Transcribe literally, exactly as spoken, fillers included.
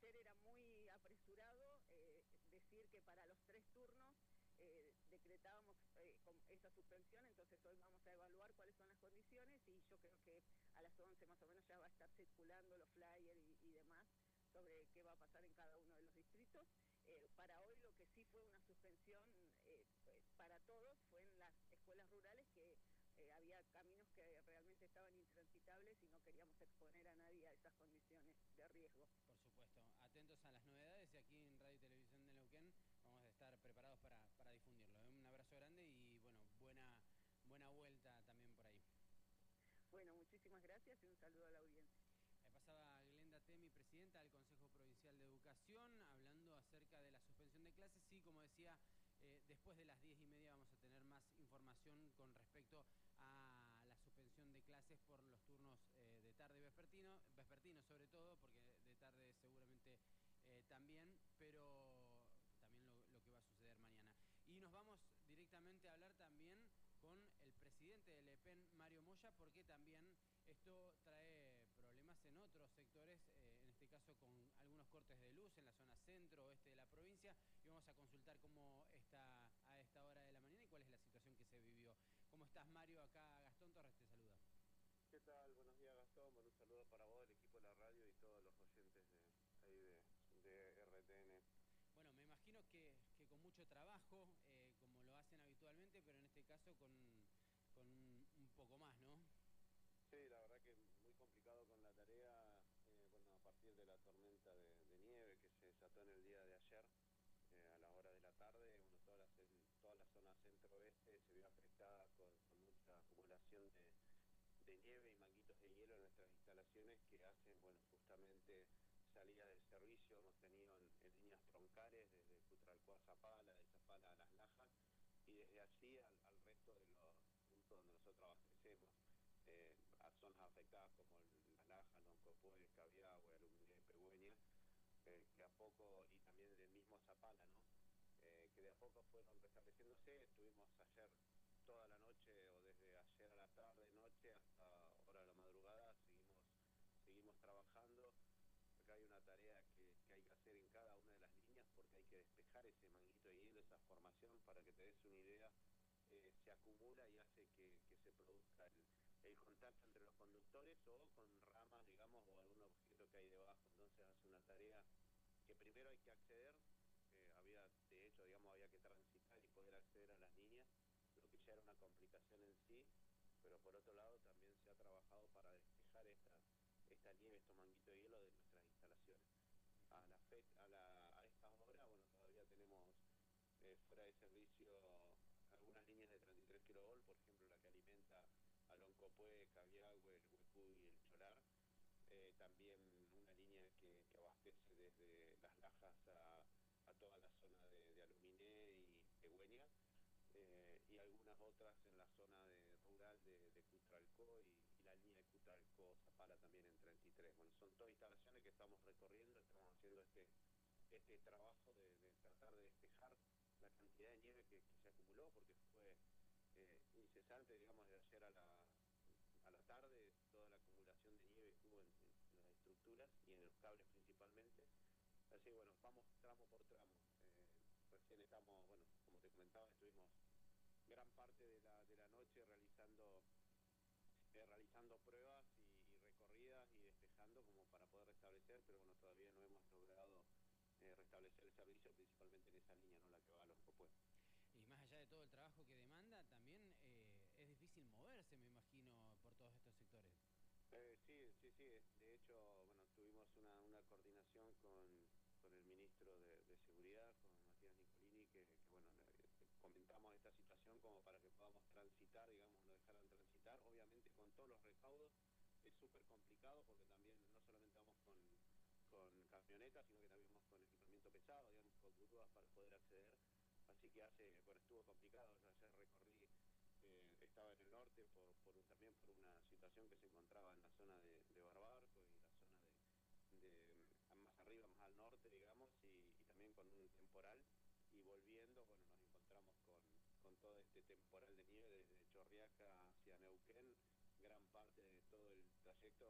ayer era muy apresurado eh, decir que para los tres turnos eh, decretábamos eh, con esa suspensión, entonces hoy vamos a evaluar cuáles son las condiciones y yo creo que a las once más o menos ya va a estar circulando los flyers y, y demás sobre qué va a pasar en cada uno de los distritos. Eh, para hoy lo que sí fue una suspensión eh, para todos fue en las escuelas rurales, que eh, había caminos que realmente estaban intransitables y no queríamos exponer a nadie a esas condiciones de riesgo. Por supuesto, atentos a las novedades y aquí en Radio y Televisión de Neuquén vamos a estar preparados para, para difundirlo. Un abrazo grande y bueno, buena, buena vuelta también por ahí. Bueno, muchísimas gracias y un saludo a la audiencia. Ahí pasaba Glenda Temi, presidenta del Consejo Provincial de Educación, hablando acerca de la suspensión de clases. Sí, como decía, eh, después de las diez y media vamos a tener más información con respecto a la suspensión de clases por los turnos eh, de tarde y vespertino, vespertino sobre todo, porque de tarde seguramente eh, también, pero también lo, lo que va a suceder mañana. Y nos vamos directamente a hablar también con el presidente del E P E N, Mario Moya, porque también esto trae problemas en otros sectores, eh, en este caso con algunos cortes de luz en la zona centro-oeste de la provincia, y vamos a consultar cómo está a esta hora de la mañana y cuál es la situación que se vivió. ¿Cómo estás, Mario? Acá Gastón Torres te saluda. ¿Qué tal? Buenos días, Gastón. Bueno, un saludo para vos, el equipo de la radio y todos los oyentes de, ahí de, de R T N. Bueno, me imagino que, que con mucho trabajo, eh, como lo hacen habitualmente, pero en este caso con, con un, un poco más, ¿no? Sí, la verdad que muy complicado con la tarea, eh, bueno, a partir de la tormenta de, de nieve que se desató en el día de ayer, eh, a la hora de la tarde, bueno, toda la, toda la zona centro-oeste se vio afectada con, con mucha acumulación de, de nieve y manguitos de hielo en nuestras instalaciones que hacen, bueno, justamente salida del servicio. Hemos tenido en, en líneas troncales desde Cutralcó a Zapala, de Zapala a Las Lajas, y desde allí al, al resto de los puntos donde nosotros abastecemos. Eh, a zonas afectadas como Las Lajas, Loncopué, Cabiagüe, Aluminé, Pegüeña, eh, que a poco, y también del mismo Zapala, ¿no? Eh, que de a poco fueron restableciéndose. Estuvimos ayer toda la noche, o desde ayer a la tarde, noche, hasta hora de la madrugada, seguimos, seguimos trabajando. Acá hay una tarea que, que hay que hacer en cada una de las líneas, porque hay que despejar ese manguito de hielo, esa formación. Para que te des una idea, eh, se acumula y hace que, que se produzca el, el contacto entre los conductores o con ramas, digamos, o algún objeto que hay debajo. Entonces hace una tarea que primero hay que acceder, eh, había, de hecho, digamos, había que transitar y poder acceder a las líneas, lo que ya era una complicación en sí, pero por otro lado también se ha trabajado para despejar esta, esta nieve, estos manguitos de hielo de nuestras instalaciones. A la fe, a, la, a esta hora, bueno, todavía tenemos eh, fuera de servicio algunas líneas de treinta y tres kilovolts, por ejemplo, la que alimenta a Loncopué, Cabiagüe, el Huecú y el Cholar. Eh, también una línea que, que abastece desde Las Lajas a, a toda la zona de, de Aluminé y Pegüeña, eh, y algunas otras en la zona de, rural de, de Cutralcó y, y la línea de Cutralcó-Zapala también en treinta y tres. Bueno, son todas instalaciones que estamos recorriendo, estamos haciendo este, este trabajo de, de tratar de despejar la cantidad de nieve que, que se acumuló, porque fue eh, incesante, digamos, de ayer a la a la tarde, toda la acumulación de nieve que hubo en, en las estructuras y en los cables principalmente. Así que bueno, vamos tramo por tramo. Eh, recién estamos, bueno, como te comentaba, estuvimos gran parte de la, de la noche realizando eh, realizando pruebas y, y recorridas y despejando como para poder restablecer, pero bueno, todavía no hemos logrado eh, restablecer el servicio, principalmente en esa línea, no la que va a los Copues. Y más allá de todo el trabajo que demanda, también eh, es difícil moverse, me imagino, por todos estos sectores. Eh, sí, sí, sí. De hecho, bueno, tuvimos una, una coordinación con, con el ministro de, de Seguridad, con Matías Nicolini, que, que bueno, le, comentamos esta situación como para que podamos transitar, digamos, nos dejaran transitar. Obviamente con todos los recaudos es súper complicado, porque también no solamente vamos con, con camionetas, sino que también vamos con equipamiento pesado, digamos, con grúas para poder acceder. Así que hace, bueno, estuvo complicado. Yo ayer recorrí, eh, estaba en el norte por, por también por una situación que se encontraba en la zona de, de Barbarco y la zona de, de más arriba, más al norte, digamos, y, y también con un temporal. Y volviendo, bueno, nos encontramos con, con todo este temporal de nieve desde Chorriaca hacia Neuquén. Gran parte de todo el